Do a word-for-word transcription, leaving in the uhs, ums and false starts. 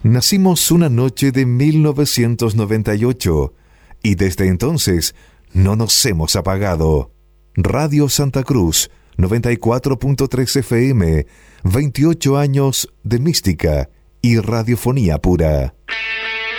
Nacimos una noche de mil novecientos noventa y ocho y desde entonces no nos hemos apagado. Radio Santa Cruz, noventa y cuatro punto tres F M, veintiocho años de mística y radiofonía pura.